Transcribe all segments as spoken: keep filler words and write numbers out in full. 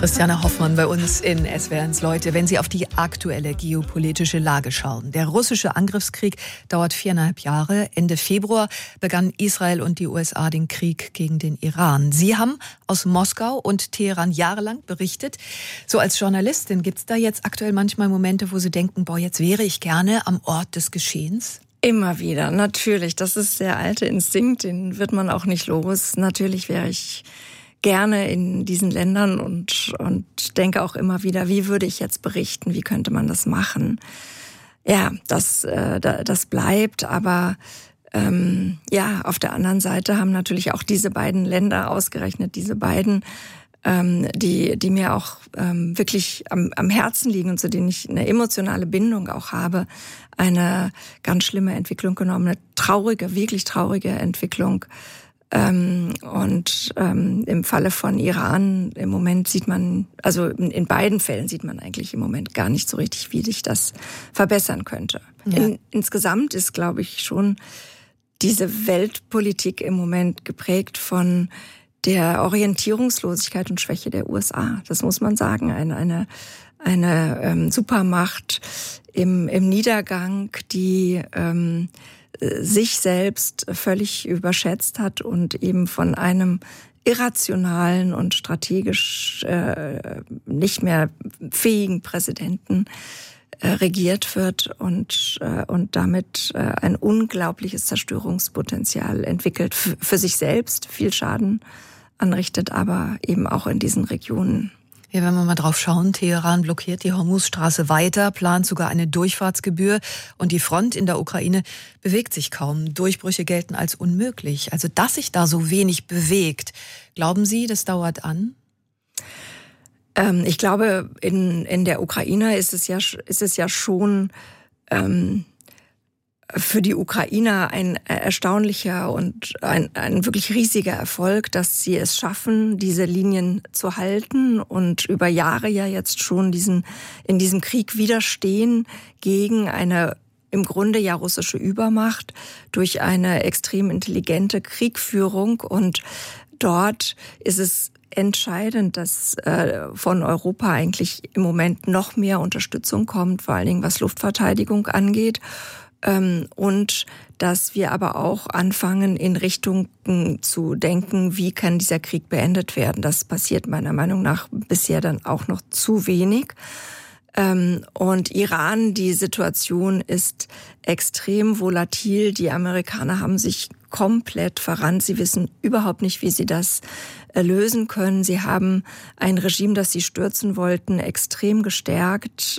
Christiane Hoffmann bei uns in S W R eins Leute. Wenn Sie auf die aktuelle geopolitische Lage schauen. Der russische Angriffskrieg dauert viereinhalb Jahre. Ende Februar begannen Israel und die U S A den Krieg gegen den Iran. Sie haben aus Moskau und Teheran jahrelang berichtet. So als Journalistin, gibt es da jetzt aktuell manchmal Momente, wo Sie denken, boah, jetzt wäre ich gerne am Ort des Geschehens? Immer wieder, natürlich. Das ist der alte Instinkt, den wird man auch nicht los. Natürlich wäre ich gerne in diesen Ländern und, und denke auch immer wieder, wie würde ich jetzt berichten, wie könnte man das machen? Ja, das, äh, das bleibt, aber ähm, ja, auf der anderen Seite haben natürlich auch diese beiden Länder, ausgerechnet diese beiden, ähm, die, die mir auch ähm, wirklich am, am Herzen liegen und zu denen ich eine emotionale Bindung auch habe, eine ganz schlimme Entwicklung genommen, eine traurige, wirklich traurige Entwicklung. Ähm, und ähm, im Falle von Iran im Moment sieht man, also in, in beiden Fällen sieht man eigentlich im Moment gar nicht so richtig, wie sich das verbessern könnte. Ja. In, insgesamt ist, glaube ich, schon diese Weltpolitik im Moment geprägt von der Orientierungslosigkeit und Schwäche der U S A. Das muss man sagen, eine eine eine ähm, Supermacht im im Niedergang, die ähm, sich selbst völlig überschätzt hat und eben von einem irrationalen und strategisch äh, nicht mehr fähigen Präsidenten äh, regiert wird und äh, und damit äh, ein unglaubliches Zerstörungspotenzial entwickelt, f- für sich selbst viel Schaden anrichtet, aber eben auch in diesen Regionen. Ja, wenn wir mal drauf schauen, Teheran blockiert die Hormuzstraße weiter, plant sogar eine Durchfahrtsgebühr und die Front in der Ukraine bewegt sich kaum. Durchbrüche gelten als unmöglich. Also, dass sich da so wenig bewegt, glauben Sie, das dauert an? Ähm, ich glaube, in, in der Ukraine ist es ja, ist es ja schon ähm, für die Ukrainer ein erstaunlicher und ein, ein wirklich riesiger Erfolg, dass sie es schaffen, diese Linien zu halten und über Jahre ja jetzt schon diesen, in diesem Krieg widerstehen gegen eine im Grunde ja russische Übermacht durch eine extrem intelligente Kriegführung. Und dort ist es entscheidend, dass äh, von Europa eigentlich im Moment noch mehr Unterstützung kommt, vor allen Dingen was Luftverteidigung angeht. Und dass wir aber auch anfangen, in Richtungen zu denken, wie kann dieser Krieg beendet werden. Das passiert meiner Meinung nach bisher dann auch noch zu wenig. Und Iran, die Situation ist extrem volatil. Die Amerikaner haben sich komplett verrannt. Sie wissen überhaupt nicht, wie sie das lösen können. Sie haben ein Regime, das sie stürzen wollten, extrem gestärkt.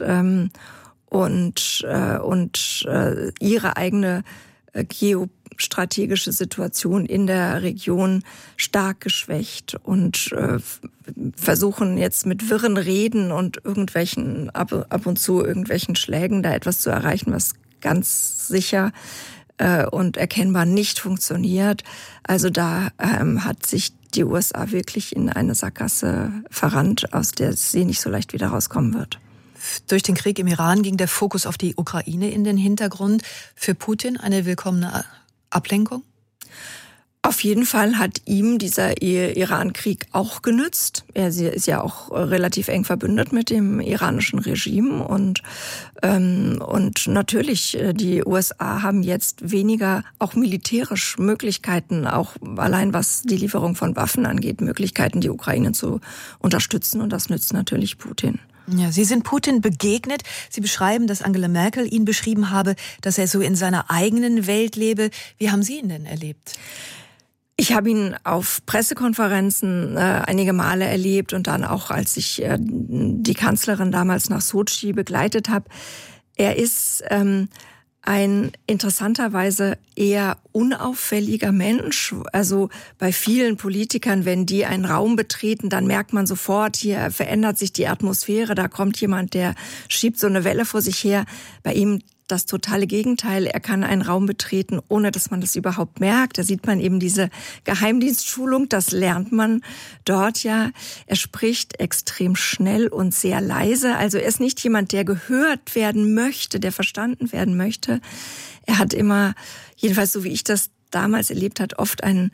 Und, äh, und äh, ihre eigene äh, geostrategische Situation in der Region stark geschwächt und äh, versuchen jetzt mit wirren Reden und irgendwelchen, ab, ab und zu irgendwelchen Schlägen da etwas zu erreichen, was ganz sicher äh, und erkennbar nicht funktioniert. Also da ähm, hat sich die U S A wirklich in eine Sackgasse verrannt, aus der sie nicht so leicht wieder rauskommen wird. Durch den Krieg im Iran ging der Fokus auf die Ukraine in den Hintergrund. Für Putin eine willkommene Ablenkung? Auf jeden Fall hat ihm dieser Iran-Krieg auch genützt. Er ist ja auch relativ eng verbündet mit dem iranischen Regime. Und, ähm, und natürlich, die U S A haben jetzt weniger auch militärisch Möglichkeiten, auch allein was die Lieferung von Waffen angeht, Möglichkeiten, die Ukraine zu unterstützen. Und das nützt natürlich Putin. Ja, Sie sind Putin begegnet. Sie beschreiben, dass Angela Merkel ihn beschrieben habe, dass er so in seiner eigenen Welt lebe. Wie haben Sie ihn denn erlebt? Ich habe ihn auf Pressekonferenzen äh, einige Male erlebt und dann auch, als ich äh, die Kanzlerin damals nach Sotschi begleitet habe. Er ist ähm, ein interessanterweise eher unauffälliger Mensch. Also bei vielen Politikern, wenn die einen Raum betreten, dann merkt man sofort, hier verändert sich die Atmosphäre, da kommt jemand, der schiebt so eine Welle vor sich her. Bei ihm das totale Gegenteil. Er kann einen Raum betreten, ohne dass man das überhaupt merkt. Da sieht man eben diese Geheimdienstschulung, das lernt man dort ja. Er spricht extrem schnell und sehr leise. Also er ist nicht jemand, der gehört werden möchte, der verstanden werden möchte. Er hat immer, jedenfalls so wie ich das damals erlebt hat, oft einen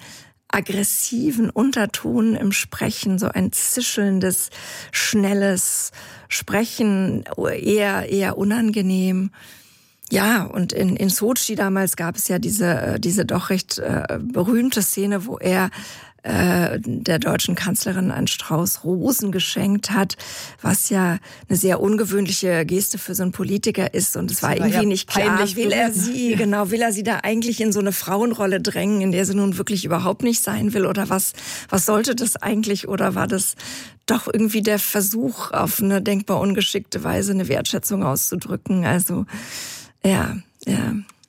aggressiven Unterton im Sprechen, so ein zischelndes, schnelles Sprechen, eher, eher unangenehm. Ja, und in, in Sochi damals gab es ja diese, diese doch recht äh, berühmte Szene, wo er äh, der deutschen Kanzlerin einen Strauß Rosen geschenkt hat, was ja eine sehr ungewöhnliche Geste für so einen Politiker ist. Und es war irgendwie ja nicht klar, will er sie, ja. genau, will er sie da eigentlich in so eine Frauenrolle drängen, in der sie nun wirklich überhaupt nicht sein will? Oder was, was sollte das eigentlich? Oder war das doch irgendwie der Versuch, auf eine denkbar ungeschickte Weise eine Wertschätzung auszudrücken? Also, ja, ja.